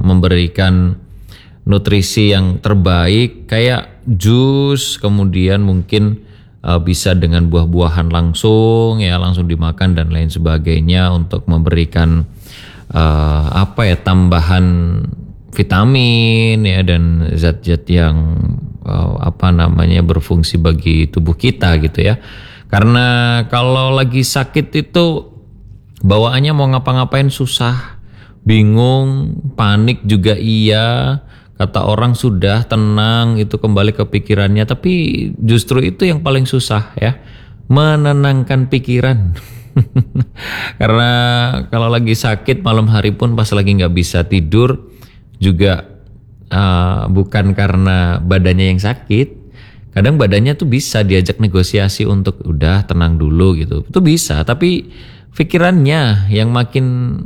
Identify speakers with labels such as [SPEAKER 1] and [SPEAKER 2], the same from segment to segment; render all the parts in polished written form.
[SPEAKER 1] memberikan nutrisi yang terbaik kayak jus, kemudian mungkin bisa dengan buah-buahan langsung ya, langsung dimakan dan lain sebagainya untuk memberikan tambahan vitamin ya dan zat-zat yang berfungsi bagi tubuh kita gitu ya. Karena kalau lagi sakit itu bawaannya mau ngapa-ngapain susah, bingung, panik juga iya. Kata orang sudah tenang itu kembali ke pikirannya, tapi justru itu yang paling susah ya, menenangkan pikiran. Karena kalau lagi sakit malam hari pun pas lagi nggak bisa tidur juga bukan karena badannya yang sakit. Kadang badannya tuh bisa diajak negosiasi untuk udah tenang dulu gitu. Itu bisa, tapi pikirannya yang makin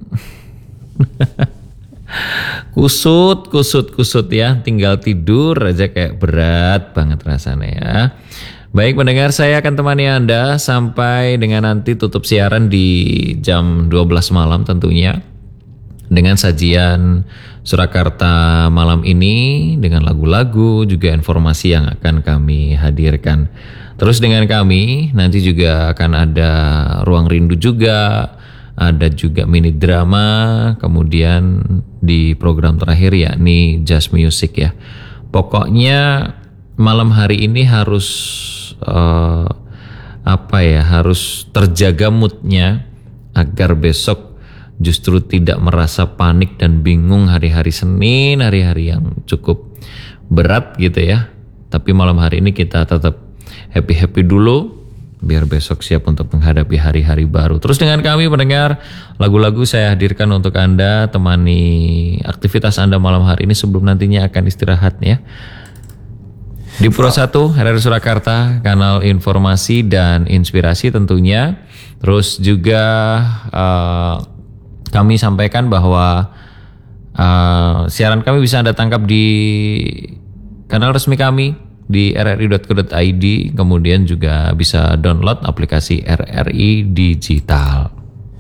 [SPEAKER 1] kusut ya, tinggal tidur aja kayak berat banget rasanya ya. Baik pendengar, saya akan temani Anda sampai dengan nanti tutup siaran di jam 12 malam tentunya dengan sajian Surakarta malam ini dengan lagu-lagu juga informasi yang akan kami hadirkan. Terus dengan kami nanti juga akan ada Ruang Rindu juga, ada juga mini drama, kemudian di program terakhir yakni Just Music ya. Pokoknya malam hari ini harus harus terjaga moodnya agar besok justru tidak merasa panik dan bingung hari-hari Senin, hari-hari yang cukup berat gitu ya. Tapi malam hari ini kita tetap happy-happy dulu biar besok siap untuk menghadapi hari-hari baru. Terus dengan kami pendengar, lagu-lagu saya hadirkan untuk Anda, temani aktivitas Anda malam hari ini sebelum nantinya akan istirahat ya. Di Pro 1 RRI Surakarta, kanal informasi dan inspirasi tentunya. Terus juga kami sampaikan bahwa siaran kami bisa Anda tangkap di kanal resmi kami di rri.co.id, kemudian juga bisa download aplikasi RRI Digital.